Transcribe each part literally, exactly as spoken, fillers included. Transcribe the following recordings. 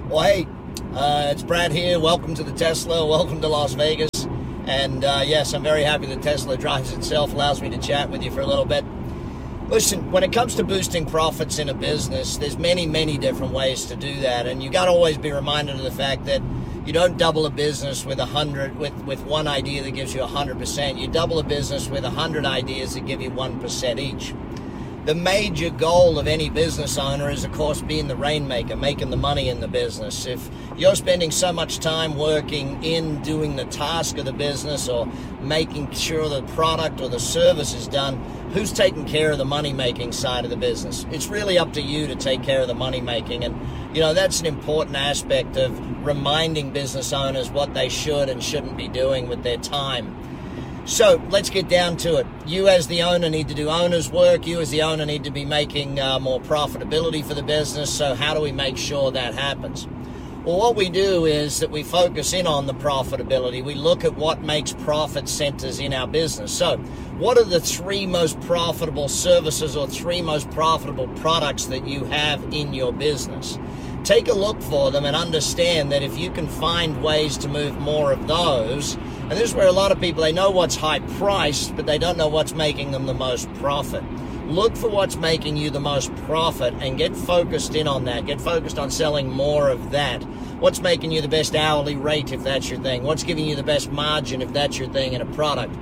Well, hey, uh, it's Brad here. Welcome to the Tesla. Welcome to Las Vegas. And uh, yes, I'm very happy that Tesla drives itself, allows me to chat with you for a little bit. Listen, when it comes to boosting profits in a business, there's many, many different ways to do that. And you got to always be reminded of the fact that you don't double a business with a hundred with, with one idea that gives you a hundred percent. You double a business with a hundred ideas that give you one percent each. The major goal of any business owner is, of course, being the rainmaker, making the money in the business. If you're spending so much time working in doing the task of the business or making sure the product or the service is done, who's taking care of the money-making side of the business? It's really up to you to take care of the money-making. And, you know, that's an important aspect of reminding business owners what they should and shouldn't be doing with their time. So let's get down to it. You as the owner need to do owner's work. You as the owner need to be making uh, more profitability for the business. So how do we make sure that happens? Well, what we do is that we focus in on the profitability. We look at what makes profit centers in our business. So what are the three most profitable services or three most profitable products that you have in your business? Take a look for them and understand that if you can find ways to move more of those, and this is where a lot of people, they know what's high priced, but they don't know what's making them the most profit. Look for what's making you the most profit and get focused in on that. Get focused on selling more of that. What's making you the best hourly rate if that's your thing? What's giving you the best margin if that's your thing in a product?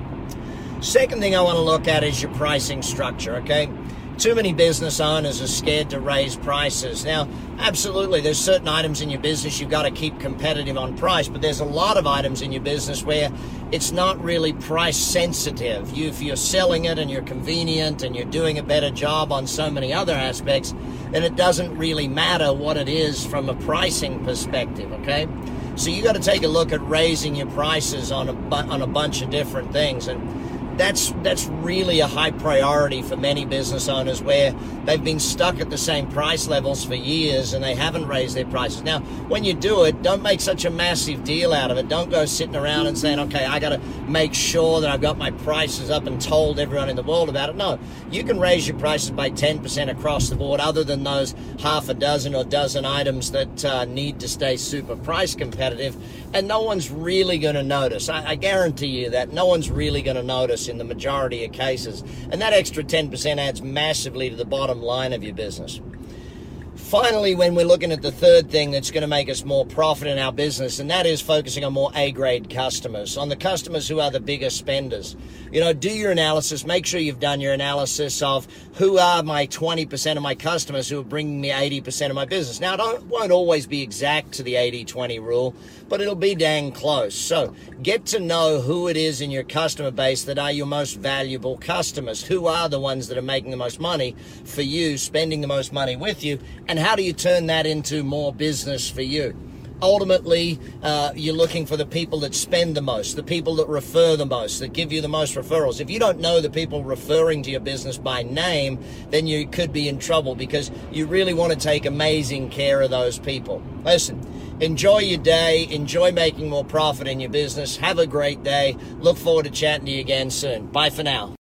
Second thing I want to look at is your pricing structure, okay? Too many business owners are scared to raise prices. Now, absolutely, there's certain items in your business you've got to keep competitive on price, but there's a lot of items in your business where it's not really price sensitive. You, if you're selling it and you're convenient and you're doing a better job on so many other aspects, then it doesn't really matter what it is from a pricing perspective, okay? So you got to take a look at raising your prices on a, bu- on a bunch of different things. And That's that's really a high priority for many business owners where they've been stuck at the same price levels for years and they haven't raised their prices. Now, when you do it, don't make such a massive deal out of it. Don't go sitting around and saying, okay, I got to make sure that I've got my prices up and told everyone in the world about it. No, you can raise your prices by ten percent across the board other than those half a dozen or dozen items that uh, need to stay super price competitive, and no one's really going to notice. I, I guarantee you that no one's really going to notice in the majority of cases. And that extra ten percent adds massively to the bottom line of your business. Finally, when we're looking at the third thing that's going to make us more profit in our business, and that is focusing on more A-grade customers, on the customers who are the biggest spenders. You know, do your analysis. Make sure you've done your analysis of who are my twenty percent of my customers who are bringing me eighty percent of my business. Now, it won't always be exact to the eighty twenty rule, but it'll be dang close. So get to know who it is in your customer base that are your most valuable customers. Who are the ones that are making the most money for you, spending the most money with you, and how do you turn that into more business for you? Ultimately, uh, you're looking for the people that spend the most, the people that refer the most, that give you the most referrals. If you don't know the people referring to your business by name, then you could be in trouble because you really want to take amazing care of those people. Listen, enjoy your day. Enjoy making more profit in your business. Have a great day. Look forward to chatting to you again soon. Bye for now.